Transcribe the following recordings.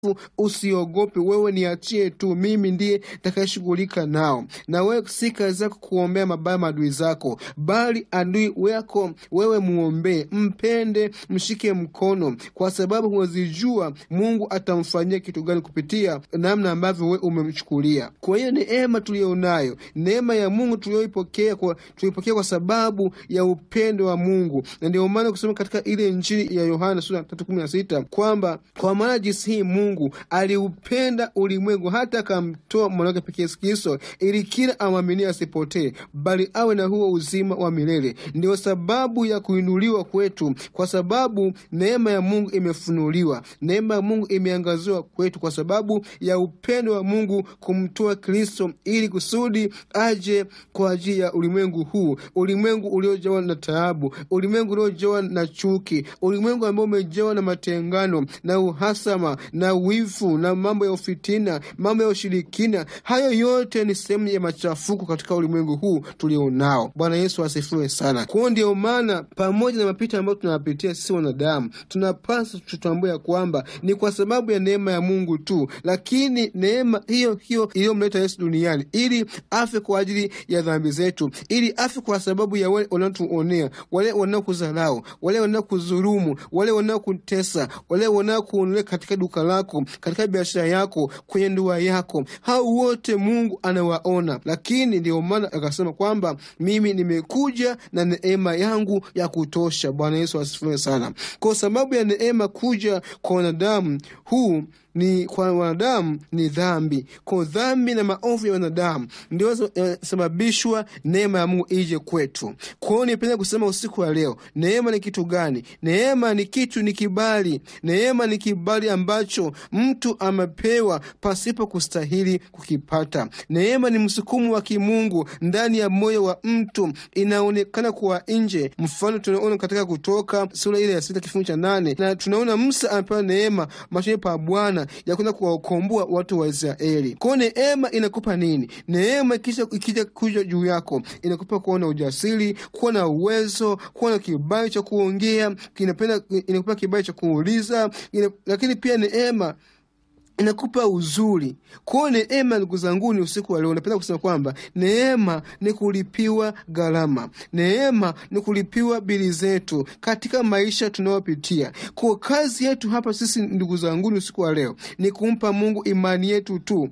usiogope, wewe niachie tu, mimi ndiye nitakayeshughulika nao. Na wewe si kazi zako kuombea mabaya maadui zako, bali adui wako wewe muombe, mpende, mshike mkono, kwa sababu huwezi jua Mungu atamfanyia kitu gani kupitia namna ambavyo wewe umemchukulia. Kwa hiyo neema tulionayo, neema ya Mungu tulioipokea kwa sababu ya upendo wa Mungu. Na ndio maana kusema katika ile Injili ya Yohana sura 3:16 kwamba kwa maana jinsi hii Mungu aliupenda ulimwengu hata akamtoa mwanawe pekee Yesu Kristo, ili kila amwamini asipotee, bali awe na huo uzima wa milele. Ndio sababu ya kuinuliwa kwetu, kwa sababu neema ya Mungu imefunuliwa, neema ya Mungu imeangaziwa kwetu, kwa sababu ya upendo wa Mungu kumtoa Kristo ili kusudi aje kwa ajili ya ulimwengu huu, ulimwengu uliojawa na taabu, ulimwengu uliojawa na chuki, ulimwengu ambao umejawa na matengano na uhasama na wivu na mambo ya ufitina, mambo ya ushirikina. Hayo yote ni sehemu ya machafuko katika ulimwengu huu tulionao. Bwana Yesu asifiwe sana. Kwa ndio maana pamoja na mapito ambayo tunapitia sisi wanadamu, tunapaswa tutambue kwamba ni kwa sababu ya neema ya Mungu tu. Lakini neema hiyo iliyomleta Yesu duniani ili afe kwa ajili ya dhambi zetu, ili afe kwa sababu ya wale wanaotuonea, wale wanaokudharau, wale wanaokudhulumu, wale wanaokutesa, wale wanaokuonea katika duka lako, katika biashara yako, kwenye ndoa yako. Hao wote Mungu anawaona. Lakini ndio maana akasema kwamba mimi nimekuja na neema yangu ya kutosha. Bwana Yesu asifiwe sana. Kwa sababu ya neema kuja kwa wanadamu, kwa wanadamu ni dhambi. Kwa dhambi na maovu ya wanadamu ndio sababishwa neema ya Mungu ije kwetu. Kwa hiyo nipenda kusema usiku wa leo, neema ni kitu gani? Neema ni kitu, ni kibali. Neema ni kibali ambacho mtu amepewa pasipo kustahili kukipata. Neema ni msukumo wa kimungu ndani ya moyo wa mtu, inaonekana kwa nje. Mfano tunaona katika Kutoka sura ile ya 6:8, na tunaona Musa amepewa neema machoni pa Bwana ya kwenda kuwakomboa watu wa Israeli. Kwa neema inakupa nini? Neema ikija kuja juu yako inakupa kuona ujasiri, kuwa na uwezo, kuwa na kibali cha kuongea, inakupa kibali cha kuuliza, lakini pia neema inakupa uzuri. Kwa neema, ndugu zangu, ni usiku wa leo napenda kusema kwamba neema ni kulipiwa gharama. Neema ni kulipiwa bili zetu katika maisha tunayopitia. Kwa kazi yetu hapa sisi, ndugu zangu, ni usiku wa leo ni kumpa Mungu imani yetu tu.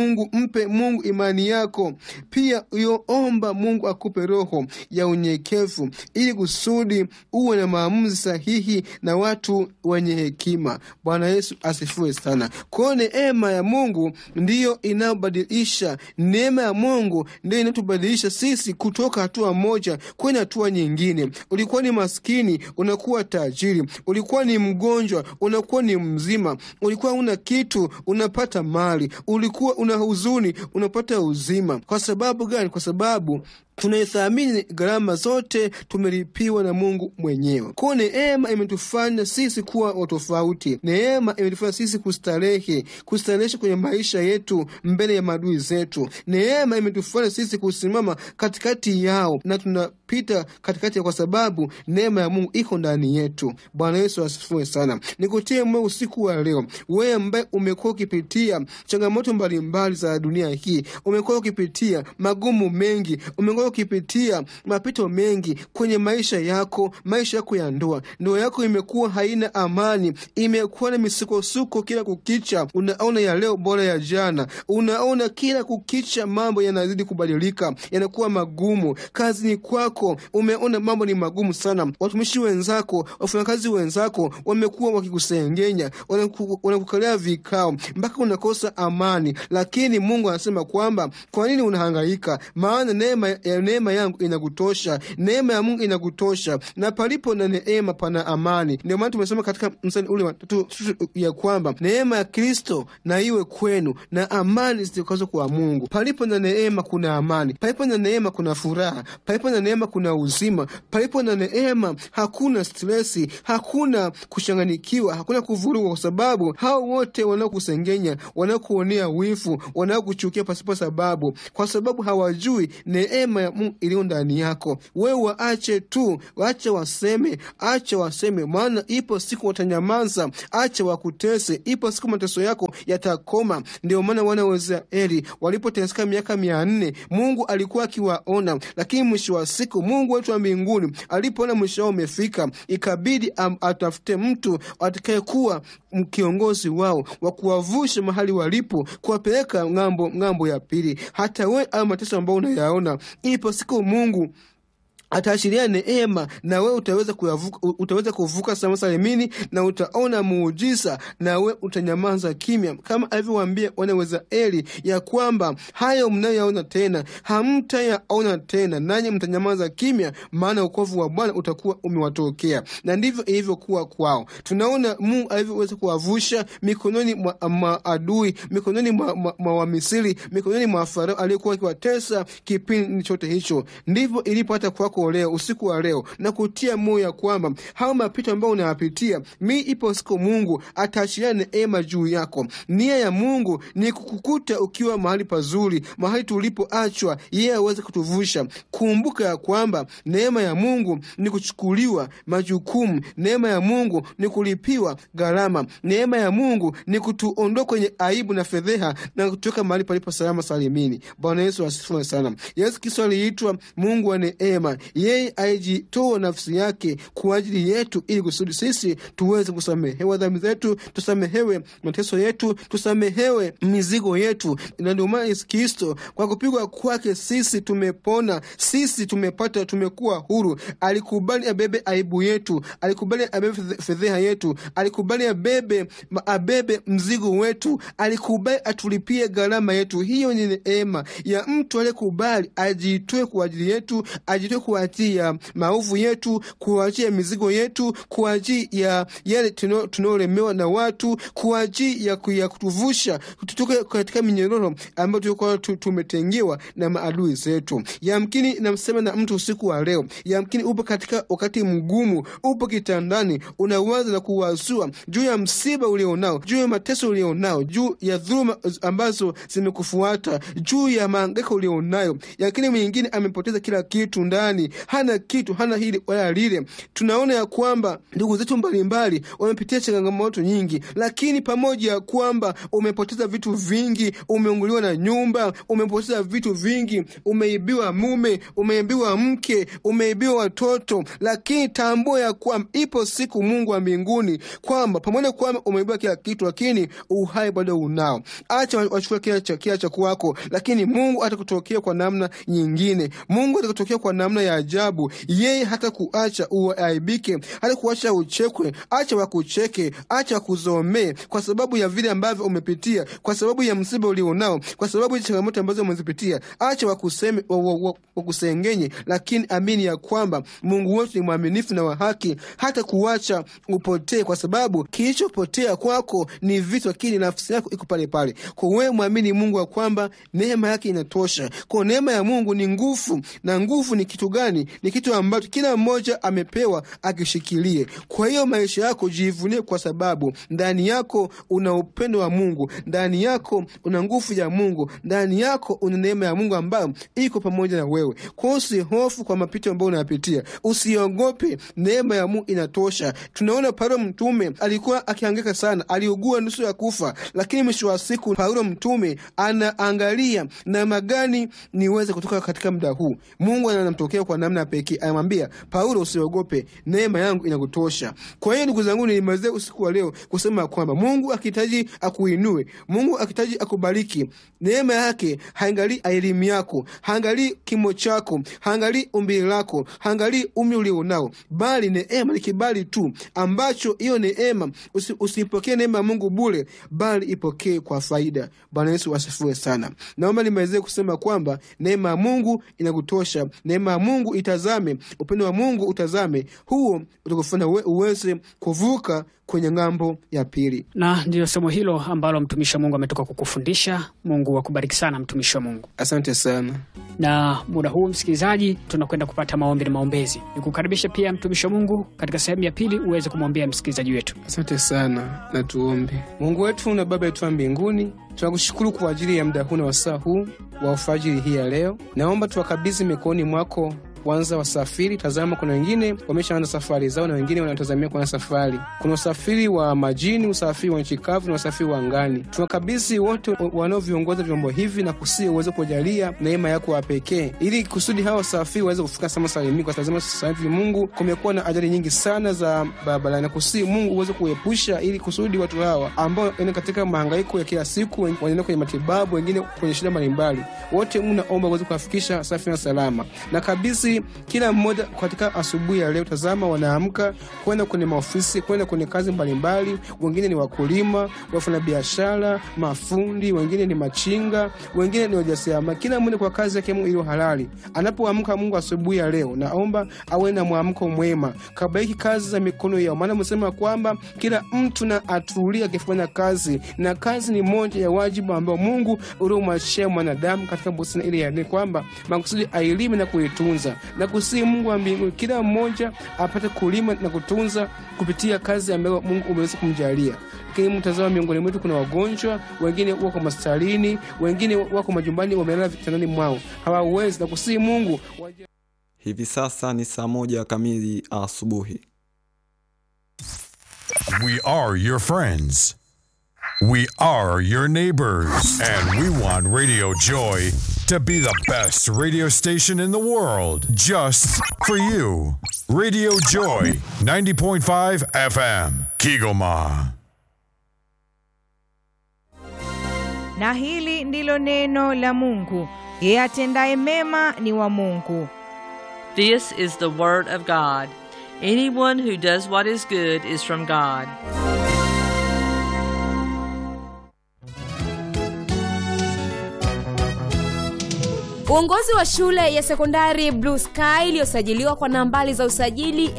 Mpe Mungu imani yako. Pia uomba Mungu akupe roho ya unyenyekevu ili kusudi uwe na maamuzi sahihi na watu wenye hekima. Bwana Yesu asifiwe sana. Kwa neema ya Mungu ndiyo inayobadilisha. Neema ya Mungu ndiyo inatubadilisha sisi kutoka hatua moja kwenda hatua nyingine. Ulikuwa ni maskini, unakuwa tajiri. Ulikuwa ni mgonjwa, unakuwa ni mzima. Ulikuwa una kitu, unapata mali. Ulikuwa una huzuni, unapata uzima. Kwa sababu gani? Kwa sababu tunaithamini gharama zote tumelipiwa na Mungu mwenyewe. Kwa neema imetufanya sisi kuwa watofauti. Neema imetufanya sisi kustarehesha kwenye maisha yetu mbele ya maadui zetu. Neema imetufanya sisi kusimama katikati yao na tunapita katikati, kwa sababu neema ya Mungu iko ndani yetu. Bwana Yesu asifiwe sana. Nikutie moyo usiku wa leo, wewe ambaye umekuwa ukipitia changamoto mbalimbali za dunia hii, umekuwa ukipitia magumu mengi, umekuwa ukipitia mapito mengi kwenye maisha yako ya ndoa. Ndoa yako imekuwa haina amani, imekuwa na misukosuko kila kukicha. Unaona ya leo bora ya jana. Unaona kila kukicha mambo yanazidi kubadilika, yanakuwa magumu. Kazini kwako umeona mambo ni magumu sana. Watumishi wenzako, wafanyakazi wenzako wamekuwa wakikusengenya, wanakukalia vikao mpaka unakosa amani. Lakini Mungu anasema kwamba kwa nini unahangaika? Maana neema yangu inakutosha. Neema ya Mungu inakutosha, na palipo na neema pana amani. Ndio maana tumesema katika mstari ule wa 3 ya kwamba neema ya Kristo na iwe kwenu na amani zitokazo kwa Mungu. Palipo na neema kuna amani, palipo na neema kuna furaha, palipo na neema kuna uzima. Palipo na neema hakuna stresi, hakuna kuchanganikiwa, hakuna kuvurugwa, kwa sababu hao wote wanaokusengenya, wanaokuonea wivu, wanaokuchukia pasipo sababu, kwa sababu hawajui neema ya Mungu iliyo ndani yako. Wewe waache tu, acha waseme, maana ipo siku watanyamaza. Acha wakutese, ipo siku mateso yako yatakoma. Ndio maana wana wa Israeli walipoteseka miaka 400, Mungu alikuwa akiwaona, lakini mwisho wa siku Mungu wetu wa mbinguni alipoona mwisho wao umefika, ikabidi atafute mtu atakayekuwa kiongozi wao wa kuwavusha mahali walipo, kuwapeleka ngambo ya pili. Hata wewe au mateso ambayo unayaona, ipo siku Mungu ataashiria neema, na wewe utaweza kuvuka salama salimini, na utaona muujiza, na wewe utanyamaza kimya, kama alivyowaambia wana wa Israeli ya kwamba hayo mnayoyaona tena hamtayaona tena, nanyi mtanyamaza kimya, maana wokovu wa Bwana utakuwa umewatokea. Na ndivyo ilivyokuwa kwao. Tunaona Mungu alivyoweza kuwavusha mikononi mwa maadui, mikononi mwa Wamisri, mikononi mwa Farao aliyekuwa akiwatesa kipindi chote hicho. Ndivyo ilipata kwako leo, usiku wa leo, na kutia moyo ya kwamba hao mapito ambao unayapitia, ipo siku Mungu ataashiria neema juu yako. Nia ya Mungu ni kukukuta ukiwa mahali pazuri, mahali tulipoachwa yeye aweze kutuvusha. Kumbuka ya kwamba neema ya Mungu ni kuchukuliwa majukumu, neema ya Mungu ni kulipiwa gharama, neema ya Mungu ni kutuondoa kwenye aibu na fedheha na kutoka mahali palipo salama salimini. Bwana Yesu asifiwe sana. Yesu Kristo aliitwa Mungu wa neema. Yeye alijitoa nafsi yake kwa ajili yetu, ili kusudi sisi tuweze kusamehewa dhambi zetu, tusamehewe mateso yetu, tusamehewe mizigo yetu. Na ndio maana Yesu Kristo, kwa kupigwa kwake sisi tumepona, sisi tumekuwa huru. Alikubali abebe aibu yetu, alikubali abebe fedheha yetu, alikubali abebe mzigo wetu, alikubali atulipie gharama yetu. Hiyo ni neema ya mtu aliyekubali ajitoe kwa ajili yetu, ajitoe kwa ajili ya maovu yetu, kwa ajili ya mizigo yetu, kwa ajili ya yale tunaolemewa na watu, kwa ajili ya kutuvusha kutoka katika minyororo ambayo tulikuwa tumetengewa na maadui zetu. Yamkini namsema na mtu usiku wa leo, yamkini upo katika wakati mgumu, upo kitandani, unawaza na kuwazua juu ya msiba ulionao, juu ya mateso ulionao, juu ya dhuluma ambazo zimekufuata, juu ya mahangaiko ulionayo. Yamkini mwingine amepoteza kila kitu ndani, hana kitu, hana hili wala lile. Tunaona ya kwamba ndugu zetu mbalimbali wamepitia changamoto nyingi, lakini pamoja ya kwamba umepoteza vitu vingi, umeunguliwa na nyumba, umepoteza vitu vingi, umeibiwa mume, umeibiwa mke, umeibiwa watoto, lakini tambua ya kwamba ipo siku Mungu wa mbinguni kwamba pamoja kwamba umeibiwa kila kitu, lakini uhai bado unao. Acha wachukue kila cha kwako, lakini Mungu atakutokea kwa namna nyingine. Mungu atakutokea kwa namna ya ajabu. Yeye hata kuacha uaibike, hata kuacha uchekwe. Acha wakucheke, acha wakuzomee kwa sababu ya vile ambavyo umepitia, kwa sababu ya msiba ulionao, kwa sababu ya changamoto ambazo umezipitia. Acha wakuseme, wakusengenye, lakini amini ya kwamba Mungu wetu ni mwaminifu na wa haki, hata kuacha upotee, kwa sababu kilichopotea kwako ni vitu, lakini nafsi yako iko pale pale. Kwa wewe muamini Mungu wa kwamba neema yake inatosha. Kwa neema ya Mungu ni nguvu, na nguvu ni kitu gani? Ni kitu ambacho kila mmoja amepewa akishikilie. Kwa hiyo maisha yako jivunie, kwa sababu ndani yako una upendo wa Mungu, ndani yako una nguvu ya Mungu, ndani yako una neema ya Mungu ambayo iko pamoja na wewe. Kwa usihofu kwa mapito ambayo unayapitia, usiogope, neema ya Mungu inatosha. Tunaona Paulo mtume alikuwa akihangaika sana, aliugua nusu ya kufa, lakini mwisho wa siku Paulo mtume anaangalia namna gani niweze kutoka katika muda huu. Mungu anamtokea kwa namna pekee, anamwambia Paulo, usiogope, neema yangu inakutosha. Kwa hiyo ndugu zangu, nilimaliza usiku wa leo kusema kwamba Mungu akihitaji akuinue, Mungu akihitaji akubariki, neema yake haangalii elimu yako, haangalii kimo chako, haangalii umbile lako, haangalii umri ulionao, bali neema ni kibali tu ambacho hiyo neema usipokee neema ya Mungu bure, bali ipokee kwa faida. Bwana Yesu asifiwe sana. Naomba nimalize kusema kwamba neema ya Mungu inakutosha, neema ya Mungu Mungu itazame, upendo wa Mungu utazame, huo utakufanya uweze kuvuka kwenye ngambo ya pili. Na ndio somo hilo ambalo mtumishi wa Mungu ametoka kukufundisha. Mungu akubariki sana mtumishi wa Mungu. Asante sana. Na muda huu msikilizaji, tunakwenda kupata maombi na maombezi. Nikukaribisha pia mtumishi wa Mungu katika sehemu ya pili uweze kumwombea msikilizaji wetu. Asante sana, na tuombe. Mungu wetu na Baba yetu wa mbinguni, tunakushukuru kwa ajili ya muda huu na wasaa huu wa alfajiri hii ya leo. Naomba tuwakabidhi mikononi mwako kwanza wasafiri. Tazama, kuna wengine wameshaanza safari zao na wengine wanatazamia kuanza safari. Kuna usafiri wa majini, usafiri wa nchi kavu na usafiri wa angani. Tunakabidhi wote wanaoviongoza vyombo hivi na kusihi uweze kujalia neema yako ya pekee ili kusudi hawa wasafiri waweze kufika salama salimini. Kwa tazama sasa hivi Mungu, kumekuwa na ajali nyingi sana za barabarani, na kusihi Mungu uweze kuepusha ili kusudi watu hawa ambao wana katika mahangaiko ya kila siku, wanaenda kwenye matibabu, wengine kwenye shida mbalimbali, wote Mungu naomba uweze kuwafikisha safi na salama. Na kabisa kila mmoja katika asubuhi ya leo, tazama wanaamka kwenda kwenye maofisi, kwenda kwenye kazi mbalimbali. Wengine ni wakulima, wafanya biashara, mafundi, wengine ni machinga, wengine ni wajasiriamali. Kila mmoja kwa kazi yake iliyo halali. Anapoamka Mungu asubuhi ya leo, naomba awe na mwamko mwema, kabariki kazi za mikono yao, maana msema kwamba kila mtu na atulia akifanya kazi, na kazi ni moja ya wajibu ambao Mungu uliomwachia mwanadamu katika bustani ile ya Edeni, kwamba makusudi ailime na kuitunza. Na kusihi Mungu wa mbinguni, kila mmoja apate kulima na kutunza kupitia kazi ambayo Mungu umeweza kumjalia. Lakini mtazama miongoni mwetu kuna wagonjwa, wengine wako hospitalini, wengine wako majumbani, wamelala vitandani mwao, hawawezi. Na kusihi Mungu hivi sasa ni 1:00 kamili asubuhi. We are your friends. We are your neighbors. And we want Radio Joy to be the best radio station in the world, just for you. Radio Joy, 90.5 FM, Kigoma. Na hili ndilo neno la Mungu. Yeye atendaye mema ni wa Mungu. This is the word of God. Anyone who does what is good is from God. Uongozi wa shule ya sekondari Blue Sky iliyosajiliwa kwa nambari za usajili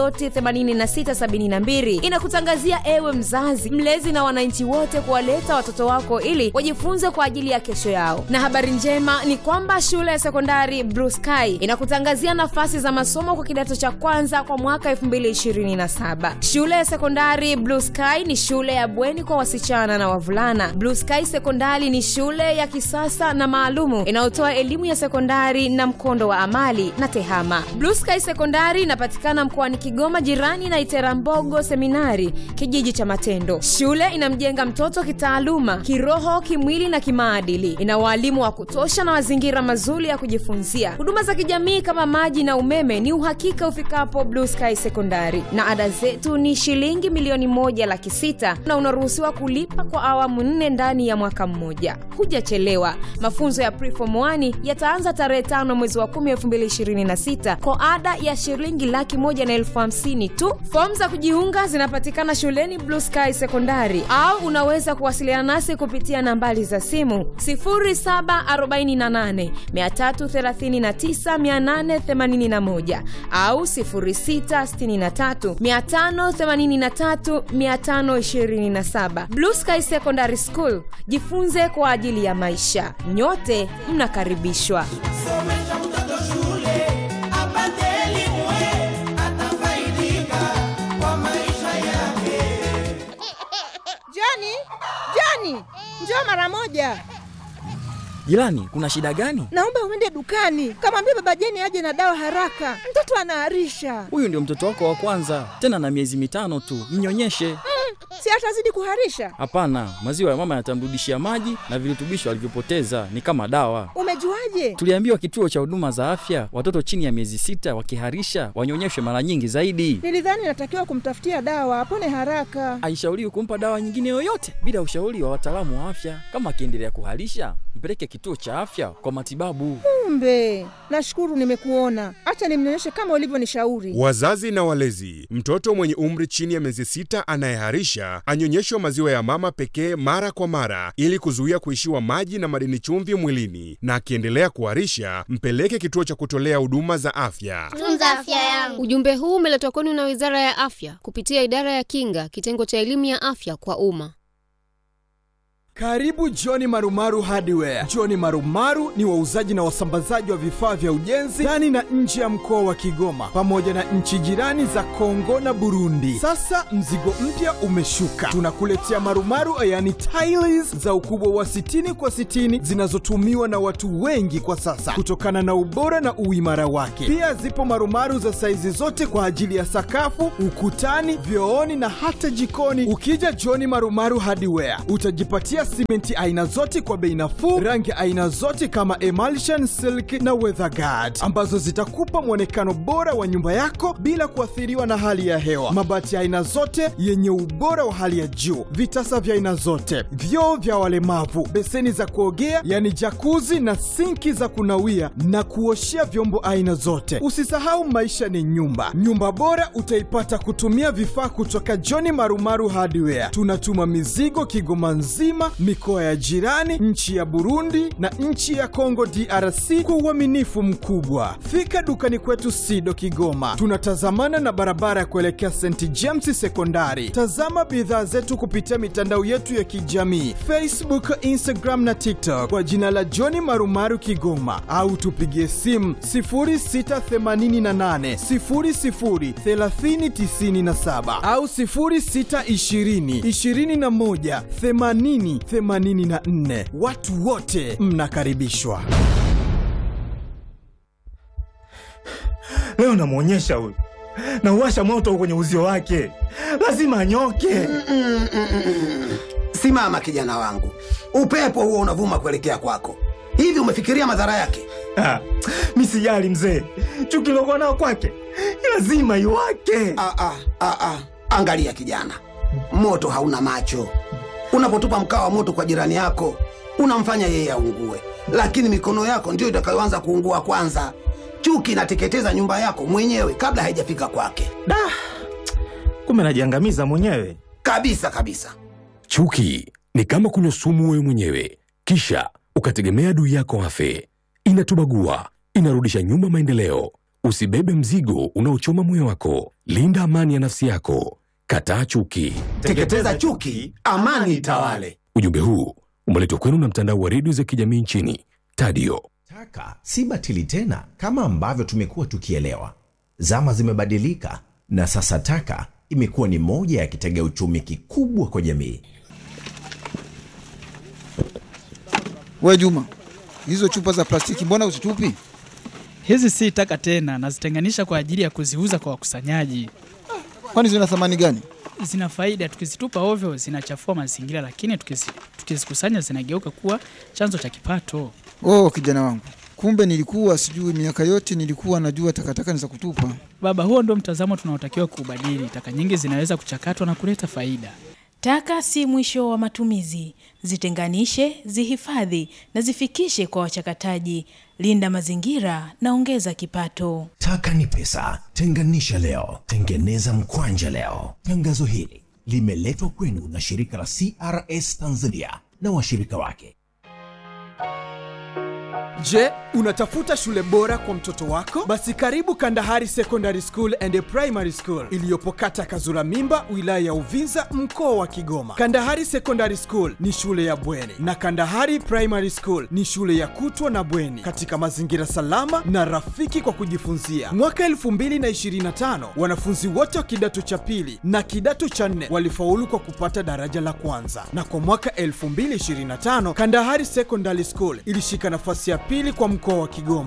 S.8672 inakutangazia ewe mzazi, mlezi na wananchi wote kuwaleta watoto wako ili wajifunze kwa ajili ya kesho yao. Na habari njema ni kwamba shule ya sekondari Blue Sky inakutangazia nafasi za masomo kwa kidato cha kwanza kwa mwaka 2027. Shule ya sekondari Blue Sky ni shule ya bweni kwa wasichana na wavulana. Blue Sky Sekondari ni shule ya kisasa na maalumu inayotoa elimu ya sekondari na mkondo wa amali na tehama. Blue Sky Sekondari inapatikana mkoani Kigoma, jirani na Iterambogo Seminari, kijiji cha Matendo. Shule inamjenga mtoto kitaaluma, kiroho, kimwili na kimaadili. Ina walimu wa kutosha na mazingira mazuri ya kujifunzia. Huduma za kijamii kama maji na umeme ni uhakika ufikapo Blue Sky Sekondari. Na ada zetu ni shilingi 1,600,000 na unaruhusiwa kulipa kwa awamu 4 ndani ya mwaka mmoja. Hujachelewa. Mafunzo ya Preform 1 yataanza tarehe 5 mwezi wa 10 2026 kwa ada ya shilingi 150,000 tu. Fomu za kujiunga zinapatikana shuleni Blue Sky Sekondari, au unaweza kuwasiliana nasi kupitia nambari za simu 0748 339 881 au 0663 583 527. Blue Sky Secondary School, jifunze kwa ajili ya maisha. Nyote mnakaribishwa. Somesha mtoto shule, apate elimu, atafaidika kwa maisha yake. Jani, njoo mara moja. Jirani, kuna shida gani? Naomba uende dukani, kamwambia baba Jeni aje na dawa haraka. Mtoto anaharisha. Huyu ndio mtoto wako wa kwanza, tena na miezi 5 tu. Mnyonyeshe. Si atazidi kuharisha? Hapana, maziwa ya mama yatamrudishia maji na virutubisho alivyopoteza, ni kama dawa. Umejuaje? Tuliambiwa kituo cha huduma za afya, watoto chini ya miezi 6 wakiharisha wanyonyeshwe mara nyingi zaidi. Nilidhani natakiwa kumtafutia dawa apone haraka. Haishauriwi kumpa dawa nyingine yoyote bila ushauri wa wataalamu wa afya. Kama akiendelea kuharisha, mpeleke kituo cha afya kwa matibabu. Kumbe, nashukuru nimekuona. Acha nimnyonyeshe kama ulivyonishauri. Wazazi na walezi, mtoto mwenye umri chini ya miezi 6 anayeharisha 1, anyonyeshwe maziwa ya mama pekee mara kwa mara ili kuzuia kuishiwa maji na madini chumvi mwilini, na akiendelea kuharisha mpeleke kituo cha kutolea huduma za afya. Tunza afya yangu. Ujumbe huu umeletwa kwenu na Wizara ya Afya kupitia Idara ya Kinga, kitengo cha elimu ya afya kwa umma. Karibu John Marumaru Hardware. John Marumaru ni wauzaji na wasambazaji wa vifaa vya ujenzi ndani na nje ya mkoa wa Kigoma pamoja na nchi jirani za Kongo na Burundi. Sasa mzigo mpya umeshuka. Tunakuletea marumaru, yani tiles za ukubwa wa 60 kwa 60 zinazotumiwa na watu wengi kwa sasa kutokana na ubora na uimara wake. Pia zipo marumaru za saizi zote kwa ajili ya sakafu, ukutani, vyooni na hata jikoni. Ukija John Marumaru Hardware utajipatia simenti aina zote kwa bei nafuu, rangi aina zote kama emulsion, silk na weatherguard ambazo zitakupa mwonekano bora wa nyumba yako bila kuathiriwa na hali ya hewa. Mabati aina zote yenye ubora wa hali ya juu, vitasa vya aina zote, vyoo vya walemavu, beseni za kuogea yani jacuzzi na sinki za kunawia na kuoshea vyombo aina zote. Usisahau maisha ni nyumba. Nyumba bora utaipata kutumia vifaa kutoka John Marumaru Hardware. Tunatuma mizigo Kigoma nzima, mikoa ya jirani, nchi ya Burundi na nchi ya Kongo DRC kwa uaminifu mkubwa. Fika dukani kwetu Sido Kigoma. Tunatazamana na barabara ya kuelekea St James Sekondari. Tazama bidhaa zetu kupitia mitandao yetu ya kijamii, Facebook, Instagram na TikTok kwa jina la John Marumaru Kigoma, au tupigie simu 0688 00 3097 au 0620 21 80 84. Watu wote mnakaribishwa. Leo namuonyesha huyu. Na uwasha moto kwenye uzio wake. Lazima anyoke. Simama kijana wangu. Upepo huo unavuma kuelekea kwako. Hivi umefikiria madhara yake? Mimi sijali mzee. Chuki lokuwa nao kwake lazima iwake. Angalia kijana. Moto hauna macho. Unapotupa mkaa wa moto kwa jirani yako, unamfanya yeye aungue. Lakini mikono yako ndio itakayoanza kuungua kwanza. Chuki inateketeza nyumba yako mwenyewe kabla haijafika kwake. Kumbe najiangamiza mwenyewe. Kabisa. Chuki ni kama kunywa sumu wewe mwenyewe, kisha ukategemea adui yako afe. Inatubagua, inarudisha nyuma maendeleo. Usibebe mzigo unaochoma moyo wako. Linda amani ya nafsi yako. Kataa chuki. Teketeza chuki, amani itawale. Ujumbe huu umeletwa kwenu na mtandao wa redio za kijamii nchini Tadio. Taka si batili tena kama ambavyo tumekuwa tukielewa. Zama zimebadilika na sasa taka imekuwa ni moja ya kitega uchumi kikubwa kwa jamii. We Juma, hizo chupa za plastiki mbona usitupi? Hizi si taka tena, nazitenganisha kwa ajili ya kuziuza kwa wakusanyaji. Kwani zina thamani gani? Zina faida, tukizitupa ovyo zinachafua mazingira, lakini tukizikusanya zinageuka kuwa chanzo cha kipato. Kijana wangu. Kumbe nilikuwa sijui, miaka yote nilikuwa najua takataka ni za kutupa. Baba, huo ndio mtazamo tunaotakiwa kubadili. Taka nyingi zinaweza kuchakatwa na kuleta faida. Taka si mwisho wa matumizi. Zitenganishe, zihifadhi na zifikishe kwa wachakataji. Linda mazingira na ongeza kipato. Taka ni pesa. Tenganisha leo, tengeneza mkwanja leo. Tangazo hili limeletwa kwenu na shirika la CRS Tanzania na washirika wake. Je, unatafuta shule bora kwa mtoto wako? Basi karibu Kandahari Secondary School and Primary School iliyopo kata Kazura Mimba, wilaya ya Uvinza, mkoa wa Kigoma. Kandahari Secondary School ni shule ya bweni na Kandahari Primary School ni shule ya kutwa na bweni katika mazingira salama na rafiki kwa kujifunzia. Mwaka 2025 wanafunzi wote wa kidato cha pili na kidato cha 4 walifaulu kwa kupata daraja la kwanza, na kwa mwaka 2025 Kandahari Secondary School ilishika nafasi ya pili kwa mkoa wa Kigoma